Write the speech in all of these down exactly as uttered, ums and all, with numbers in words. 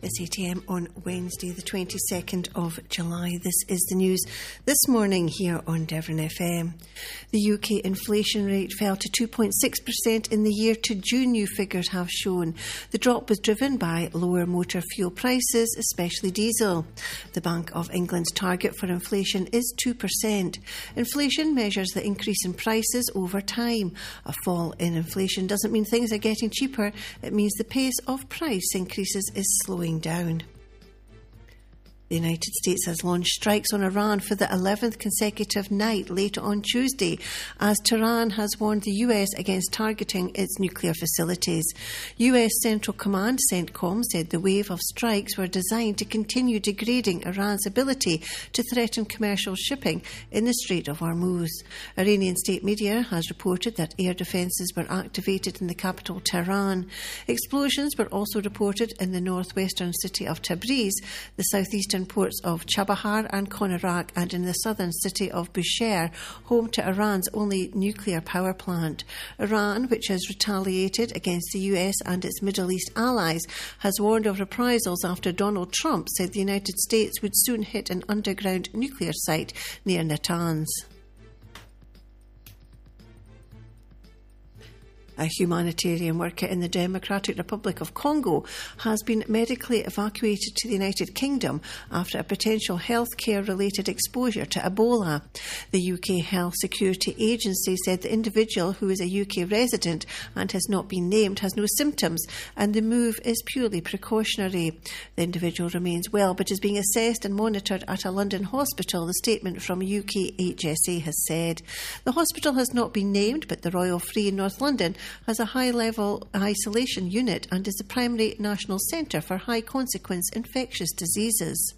It's eight a m on Wednesday, the twenty-second of July. This is the news this morning here on Devon F M. The U K inflation rate fell to two point six percent in the year to June, new figures have shown. The drop was driven by lower motor fuel prices, especially diesel. The Bank of England's target for inflation is two percent. Inflation measures the increase in prices over time. A fall in inflation doesn't mean things are getting cheaper. It means the pace of price increases is slowing down. The United States has launched strikes on Iran for the eleventh consecutive night later on Tuesday, as Tehran has warned the U S against targeting its nuclear facilities. U S Central Command CENTCOM said the wave of strikes were designed to continue degrading Iran's ability to threaten commercial shipping in the Strait of Hormuz. Iranian state media has reported that air defences were activated in the capital Tehran. Explosions were also reported in the northwestern city of Tabriz, the southeastern ports of Chabahar and Konarak, and in the southern city of Bushehr, home to Iran's only nuclear power plant. Iran, which has retaliated against the U S and its Middle East allies, has warned of reprisals after Donald Trump said the United States would soon hit an underground nuclear site near Natanz. A humanitarian worker in the Democratic Republic of Congo has been medically evacuated to the United Kingdom after a potential healthcare-related exposure to Ebola. The U K Health Security Agency said the individual, who is a U K resident and has not been named, has no symptoms, and the move is purely precautionary. The individual remains well but is being assessed and monitored at a London hospital, the statement from U K H S A has said. The hospital has not been named, but the Royal Free in North London has a high-level isolation unit and is the primary national centre for high-consequence infectious diseases.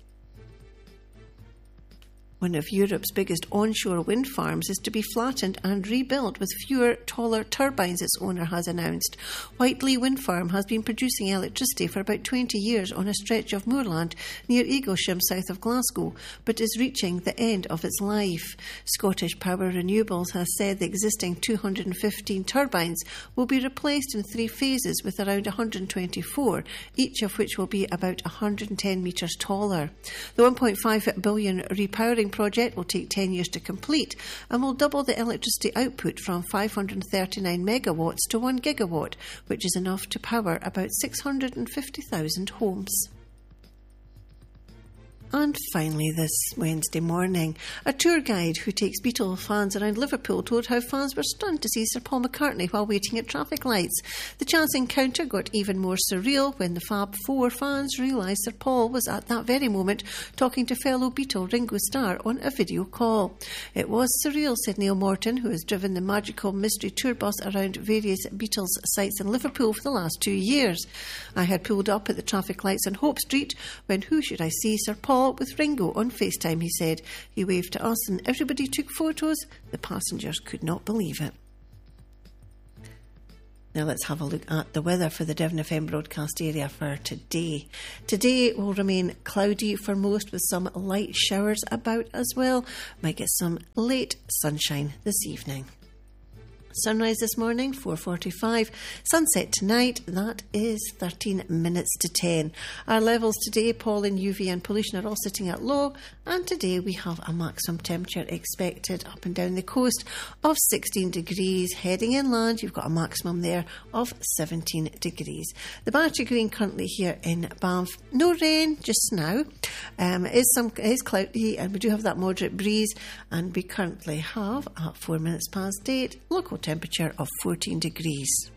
One of Europe's biggest onshore wind farms is to be flattened and rebuilt with fewer, taller turbines, its owner has announced. Whiteley Wind Farm has been producing electricity for about twenty years on a stretch of moorland near Eaglesham, south of Glasgow, but is reaching the end of its life. Scottish Power Renewables has said the existing two hundred fifteen turbines will be replaced in three phases with around one hundred twenty-four, each of which will be about one hundred ten metres taller. The one point five billion repowering project will take ten years to complete and will double the electricity output from five hundred thirty-nine megawatts to one gigawatt, which is enough to power about six hundred fifty thousand homes. And finally, this Wednesday morning, a tour guide who takes Beatles fans around Liverpool told how fans were stunned to see Sir Paul McCartney while waiting at traffic lights. The chance encounter got even more surreal when the Fab Four fans realised Sir Paul was at that very moment talking to fellow Beatle Ringo Starr on a video call. It was surreal, said Neil Morton, who has driven the magical mystery tour bus around various Beatles sites in Liverpool for the last two years. I had pulled up at the traffic lights on Hope Street when who should I see? Sir Paul with Ringo on FaceTime, he said. He waved to us and everybody took photos. The passengers could not believe it. Now let's have a look at the weather for the Devon F M broadcast area for today. Today will remain cloudy for most, with some light showers about as well. Might get some late sunshine this evening. Sunrise this morning, four forty-five. Sunset tonight, that is thirteen minutes to ten. Our levels today, pollen, U V and pollution are all sitting at low, and today we have a maximum temperature expected up and down the coast of sixteen degrees. Heading inland, you've got a maximum there of seventeen degrees. The Battery Green currently here in Banff. No rain just now. Um, it is some it is cloudy, and we do have that moderate breeze, and we currently have, at four minutes past eight, local temperature of fourteen degrees.